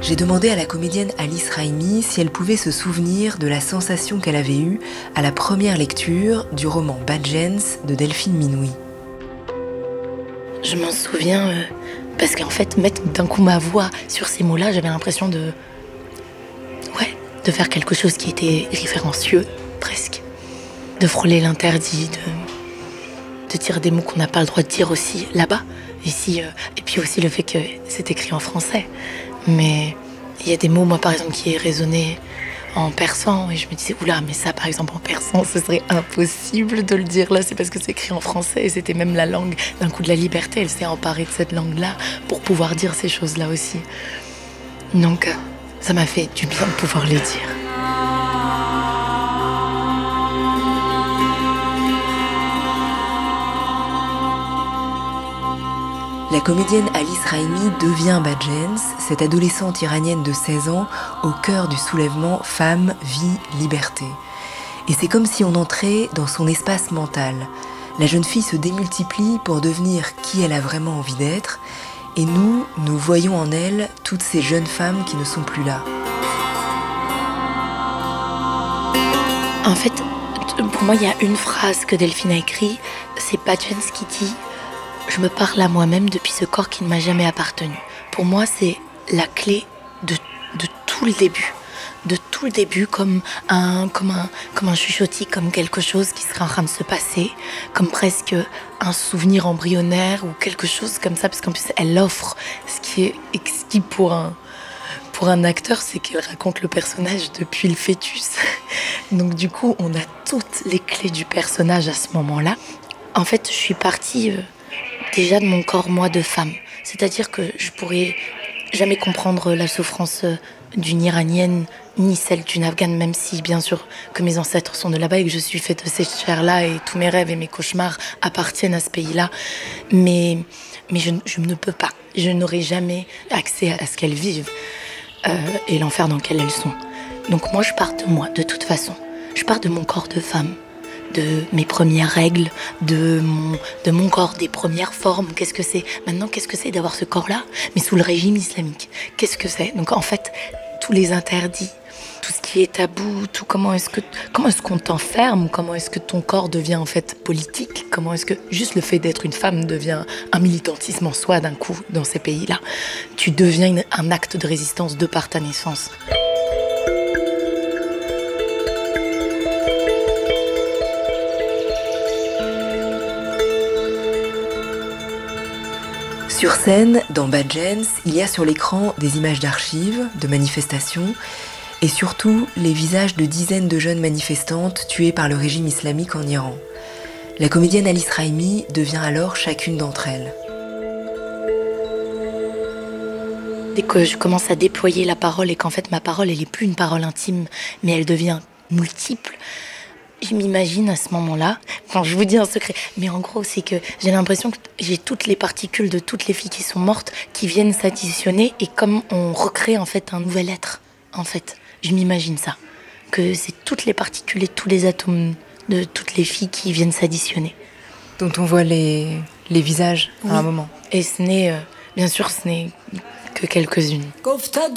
J'ai demandé à la comédienne Alice Raimi si elle pouvait se souvenir de la sensation qu'elle avait eue à la première lecture du roman Bad Gens de Delphine Minouy. Je m'en souviens parce qu'en fait, mettre d'un coup ma voix sur ces mots-là, j'avais l'impression de faire quelque chose qui était référencieux, presque. De frôler l'interdit, de dire des mots qu'on n'a pas le droit de dire aussi là-bas. Ici, et puis aussi le fait que c'est écrit en français. Mais il y a des mots, moi par exemple, qui résonnaient en persan. Et je me disais, oula, mais ça par exemple en persan, ce serait impossible de le dire là. C'est parce que c'est écrit en français. Et c'était même la langue d'un coup de la liberté. Elle s'est emparée de cette langue-là pour pouvoir dire ces choses-là aussi. Donc, ça m'a fait du bien de pouvoir les dire. La comédienne Alice Raimi devient Bad Gens, cette adolescente iranienne de 16 ans au cœur du soulèvement Femmes, Vie, Liberté. Et c'est comme si on entrait dans son espace mental. La jeune fille se démultiplie pour devenir qui elle a vraiment envie d'être, et nous voyons en elle toutes ces jeunes femmes qui ne sont plus là. En fait, pour moi, il y a une phrase que Delphine a écrite, c'est Bad Gens qui dit « Je me parle à moi-même depuis ce corps qui ne m'a jamais appartenu ». Pour moi, c'est la clé de tout le début. De tout le début, comme un chuchotis, comme quelque chose qui serait en train de se passer, comme presque un souvenir embryonnaire ou quelque chose comme ça, parce qu'en plus, elle offre ce qui pour un acteur, c'est qu'elle raconte le personnage depuis le fœtus. Donc du coup, on a toutes les clés du personnage à ce moment-là. En fait, je suis partie déjà de mon corps, moi, de femme. C'est-à-dire que je pourrais jamais comprendre la souffrance d'une Iranienne, ni celle d'une Afghane, même si, bien sûr, que mes ancêtres sont de là-bas et que je suis faite de cette chair-là et tous mes rêves et mes cauchemars appartiennent à ce pays-là. Mais je ne peux pas. Je n'aurai jamais accès à ce qu'elles vivent et l'enfer dans lequel elles sont. Donc moi, je pars de moi, de toute façon. Je pars de mon corps de femme, de mes premières règles, de mon corps, des premières formes. Qu'est-ce que c'est ? Maintenant, qu'est-ce que c'est d'avoir ce corps-là, mais sous le régime islamique ? Qu'est-ce que c'est ? Donc en fait, tous les interdits, tout ce qui est tabou, tout comment est-ce qu'on t'enferme ? Comment est-ce que ton corps devient en fait politique ? Comment est-ce que juste le fait d'être une femme devient un militantisme en soi d'un coup dans ces pays-là ? Tu deviens un acte de résistance de par ta naissance. Sur scène, dans Bad Gens, il y a sur l'écran des images d'archives, de manifestations, et surtout les visages de dizaines de jeunes manifestantes tuées par le régime islamique en Iran. La comédienne Alice Raimi devient alors chacune d'entre elles. Dès que je commence à déployer la parole et qu'en fait ma parole, elle n'est plus une parole intime, mais elle devient multiple, je m'imagine à ce moment-là, enfin je vous dis un secret, mais en gros c'est que j'ai l'impression que j'ai toutes les particules de toutes les filles qui sont mortes qui viennent s'additionner et comme on recrée en fait un nouvel être, en fait. Je m'imagine ça, que c'est toutes les particules et tous les atomes de toutes les filles qui viennent s'additionner. Dont on voit les visages à un moment. Et bien sûr ce n'est que quelques-unes.